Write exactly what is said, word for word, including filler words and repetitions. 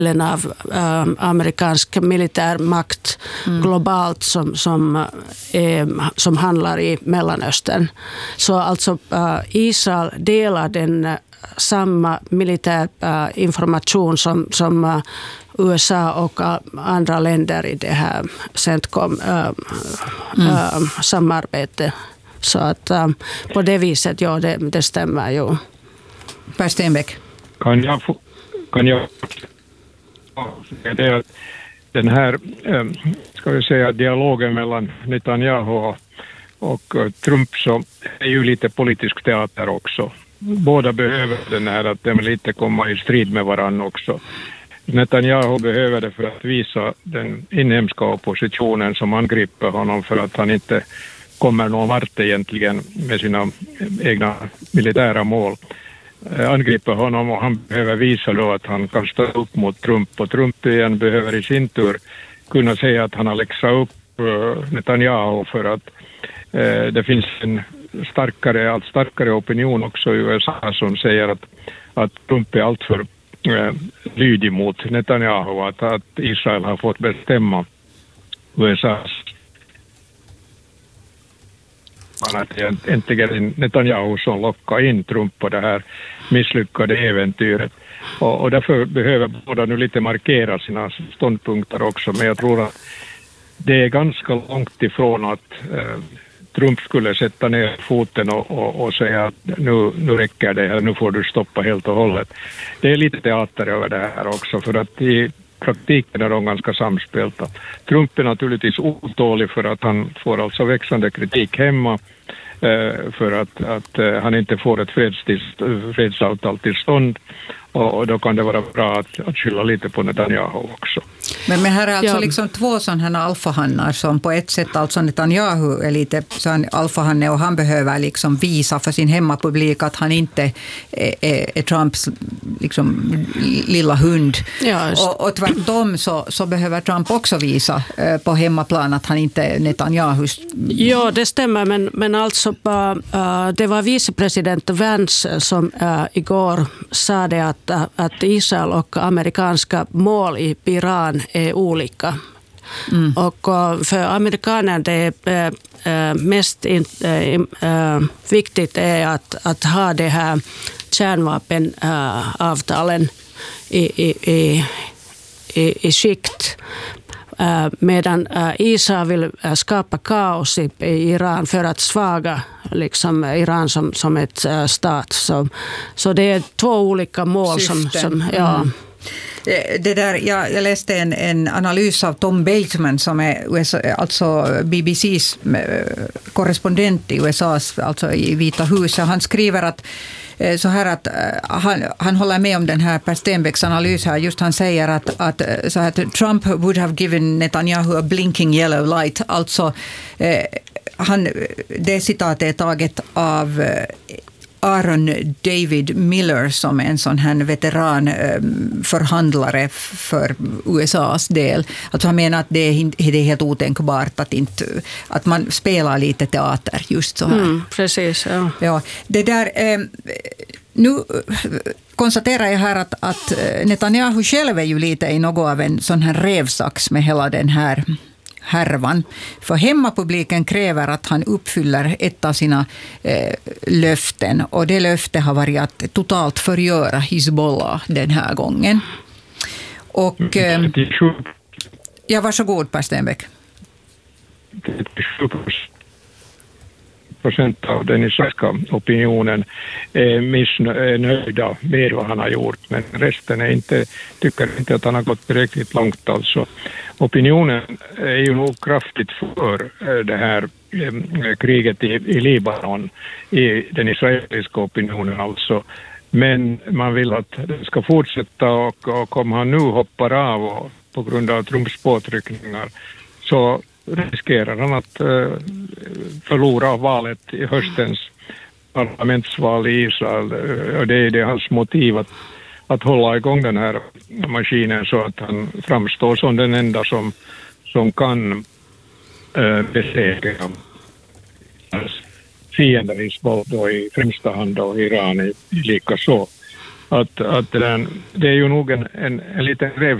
av äh, amerikansk militärmakt mm. globalt som, som, äh, som handlar i Mellanöstern. Så alltså äh, Israel delar den äh, samma militär äh, information som, som äh, U S A och äh, andra länder i det här CENTCOM äh, mm. äh, samarbete. Så att äh, på det viset, ja, det, det stämmer ju. Per Stenbeck. Kan jag få, kan jag det är att den här ska vi säga dialogen mellan Netanyahu och Trump så är ju lite politisk teater också. Båda behöver den här att de lite kommer i strid med varandra också. Netanyahu behöver det för att visa den inhemska oppositionen som angriper honom för att han inte kommer någon vart egentligen med sina egna militära mål. Angriper honom och han behöver visa då att han kan stå upp mot Trump och Trump igen behöver i sin tur kunna säga att han har läxat upp Netanyahu för att eh, det finns en starkare, allt starkare opinion också i U S A som säger att, att Trump är alltför eh, lydig mot Netanyahu, att, att Israel har fått bestämma U S A:s att det äntligen Netanyahu som lockar in Trump på det här misslyckade äventyret. Och, och därför behöver båda nu lite markera sina ståndpunkter också. Men jag tror att det är ganska långt ifrån att eh, Trump skulle sätta ner foten och, och, och säga att nu, nu räcker det här, nu får du stoppa helt och hållet. Det är lite teater över det här också, för att i praktiken är de ganska samspelta. Trump är naturligtvis otålig för att han får alltså växande kritik hemma eh, för att, att eh, han inte får ett fredsavtal till stånd. Och, och då kan det vara bra att, att skylla lite på Netanyahu också. Men, men här är alltså ja. liksom två sådana här alfahannar som på ett sätt, alltså Netanyahu är lite sån alfahanne och han behöver liksom visa för sin hemmapublik att han inte är, är, är Trumps liksom lilla hund. Ja, och, och tvärtom så, så behöver Trump också visa eh, på hemmaplan att han inte är Netanyahus. Ja, det stämmer, men, men alltså uh, det var vicepresident Vance som uh, igår sa det att att Israel och amerikanska mål i Iran är olika. Mm. Och för amerikaner det är mest viktigt är att, att ha det här kärnvapenavtalen i, i, i, i, i skikt. Medan Israel vill skapa kaos i Iran för att svaga liksom Iran som, som ett stat. Så, så det är två olika mål. Som, som, ja. Mm. Det där, jag, jag läste en, en analys av Tom Bateman som är U S A, alltså B B C:s korrespondent i U S A, alltså i Vita huset. Han skriver att så här att han, han håller med om den här Per Stenbecks analys här. Just han säger att, att, så här att Trump would have given Netanyahu a blinking yellow light. Alltså eh, han, det citatet är taget av eh, Aaron David Miller som är en sån här veteran eh, förhandlare för U S A:s del. Alltså han menar att det är, det är helt otänkbart att, inte, att man spelar lite teater just så här. Mm, precis, ja. Ja, det där, eh, nu konstaterar jag här att, att Netanyahu själv är ju lite i något av en sån här revsax med hela den här härvan. För hemmapubliken kräver att han uppfyller ett av sina eh, löften. Och det löftet har varit att totalt förgöra Hizbollah den här gången. Och eh, ja, varsågod Per Stenbeck. Procent av den israeliska opinionen är missnöjda med vad han har gjort, men resten är inte, tycker inte att han har gått tillräckligt långt. Alltså, opinionen är ju nog kraftigt för det här eh, kriget i, i Libanon, i den israeliska opinionen alltså. Men man vill att det ska fortsätta och, och om han nu hoppar av och, på grund av Trumps påtryckningar så riskerar han att uh, förlora valet i höstens parlamentsval i Israel. Och det är det hans motiv att, att hålla igång den här maskinen så att han framstår som den enda som, som kan uh, besegra fiender i Hizbollah i främsta hand och Iran i, i lika så. att, att det, där, det är ju nog en, en, en liten